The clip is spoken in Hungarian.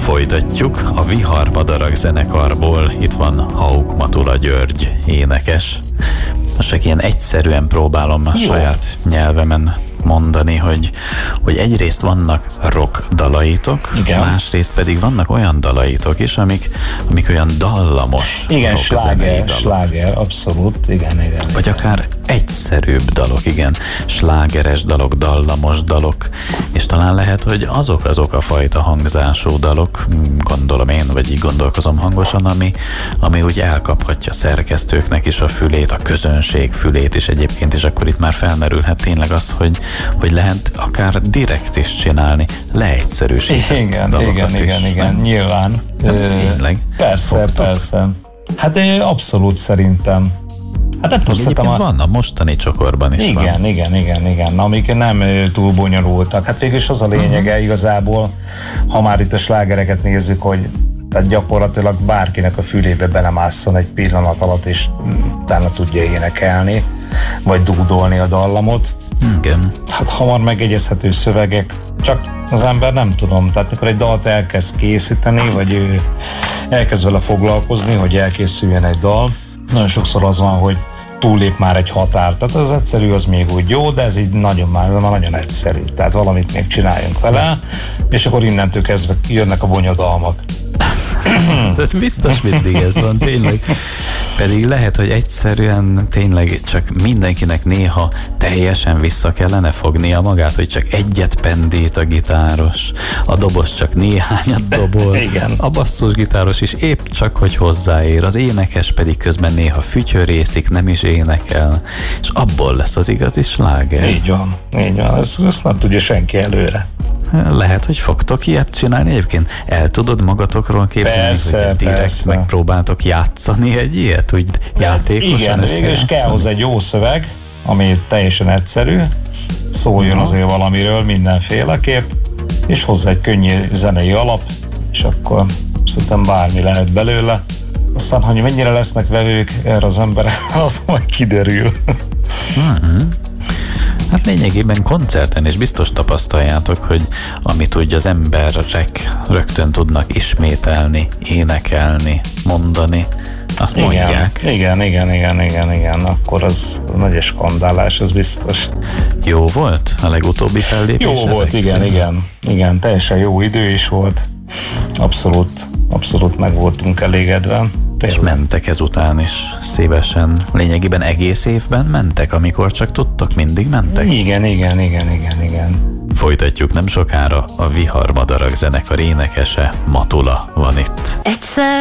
Folytatjuk a Viharmadarak zenekarból. Itt van Hauk Matula György, énekes. Most csak ilyen egyszerűen próbálom a saját nyelvemen mondani, hogy egyrészt vannak rock dalaitok, igen, másrészt pedig vannak olyan dalaitok is, amik olyan dallamos. Igen, sláger, abszolút, igen. Vagy akár egyszerűbb dalok, igen, slágeres dalok, dallamos dalok, és talán lehet, hogy azok a fajta hangzású dalok, gondolom én, vagy így gondolkozom hangosan, ami úgy elkaphatja szerkesztőknek is a fülét, a közönség fülét is egyébként, és akkor itt már felmerülhet tényleg az, hogy lehet akár direkt is csinálni, leegyszerűsített dalokat is. Igen, nyilván. Tényleg? Persze. Hát abszolút szerintem. Hát nem tudom, van a mostani csokorban is van. Igen, amik nem túl bonyolultak. Hát végülis az a lényege igazából, ha már itt a slágereket nézzük, hogy tehát gyakorlatilag bárkinek a fülébe belemásszon egy pillanat alatt, és utána tudja énekelni, vagy dúdolni a dallamot. Igen. Hát hamar megegyezhető szövegek, csak az ember nem tudom, tehát mikor egy dalt elkezd készíteni, vagy ő elkezd vele foglalkozni, hogy elkészüljön egy dal, nagyon sokszor az van, hogy túllép már egy határ, tehát az egyszerű az még úgy jó, de ez így nagyon egyszerű, tehát valamit még csináljunk vele, és akkor innentől kezdve jönnek a bonyodalmak. Tehát biztos mindig ez van, tényleg. Pedig lehet, hogy egyszerűen tényleg csak mindenkinek néha teljesen vissza kellene fognia magát, hogy csak egyet pendít a gitáros, a dobos csak néhányat dobol, igen, a basszusgitáros is épp csak, hogy hozzáér, az énekes pedig közben néha fütyörészik, nem is énekel, és abból lesz az igazi sláger. Így van, ezt nem tudja senki előre. Lehet, hogy fogtok ilyet csinálni egyébként? El tudod magatokról képzelni, hogy direkt megpróbáltok játszani egy ilyet, úgy játékosan? Igen, végülis kell hozzá egy jó szöveg, ami teljesen egyszerű, szóljon azért valamiről mindenféleképp, és hozzá egy könnyű zenei alap, és akkor szerintem bármi lehet belőle. Aztán, hogy mennyire lesznek vevők erre az emberek, az majd kiderül. Hát lényegében koncerten is biztos tapasztaljátok, hogy amit úgy az emberek rögtön tudnak ismételni, énekelni, mondani, azt mondják. Igen, akkor az nagy skandálás, az biztos. Jó volt a legutóbbi fellépés? Jó volt, igen, teljesen jó idő is volt. Abszolút meg voltunk elégedve. És mentek ezután is szívesen. Lényegében egész évben mentek, amikor csak tudtok, mindig mentek? Igen. Folytatjuk nem sokára, a Viharmadarak zenekar énekese, Matula van itt.